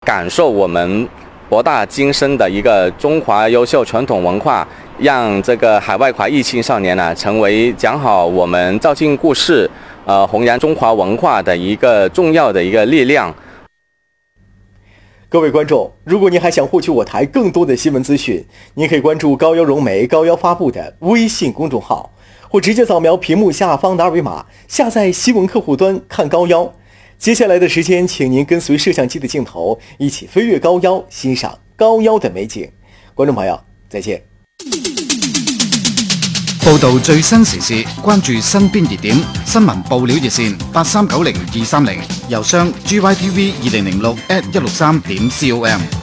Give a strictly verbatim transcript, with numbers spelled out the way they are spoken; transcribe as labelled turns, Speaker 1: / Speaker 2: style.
Speaker 1: 感受我们博大精深的一个中华优秀传统文化，让这个海外华裔青少年呢，成为讲好我们肇庆故事、呃弘扬中华文化的一个重要的一个力量。
Speaker 2: 各位观众，如果您还想获取我台更多的新闻资讯，您可以关注高腰融媒高腰发布的微信公众号，或直接扫描屏幕下方的二维码，下载新闻客户端看高腰。接下来的时间，请您跟随摄像机的镜头，一起飞越高腰，欣赏高腰的美景。观众朋友，再见。
Speaker 3: 報道最新時事，關注身邊熱點，新聞報料熱線八三九零二三零，郵箱 G Y T V 二零零六 at 一六三點 com。